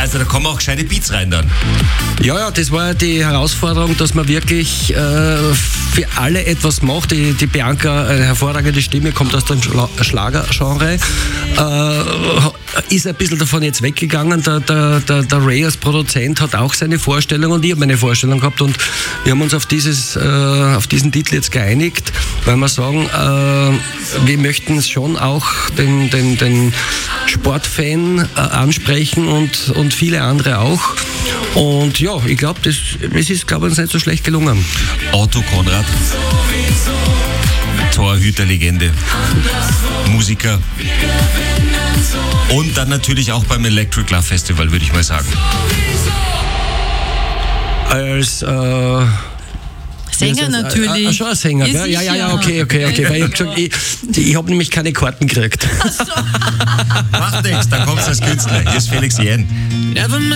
Also da kommen auch gescheite Beats rein dann. Ja, das war die Herausforderung, dass man wirklich für alle etwas macht. Die Bianca, eine hervorragende Stimme, kommt aus dem Schlagergenre, ist ein bisschen davon jetzt weggegangen. Der Ray als Produzent hat auch seine Vorstellung und ich habe meine Vorstellung gehabt und wir haben uns auf diesen Titel jetzt geeinigt, weil wir sagen, wir möchten schon auch den Sportfan ansprechen und viele andere auch. Und ja, ich glaube, es ist uns nicht so schlecht gelungen. Otto Konrad, Torhüterlegende, Musiker und dann natürlich auch beim Electric Love Festival, würde ich mal sagen. Als Sänger natürlich. Schon ein Sänger, Ja, gell? Ja, okay. Weil ich habe gesagt, ich habe nämlich keine Karten gekriegt. Macht nichts, dann kommst du als Künstler. Hier ist Felix Jähn.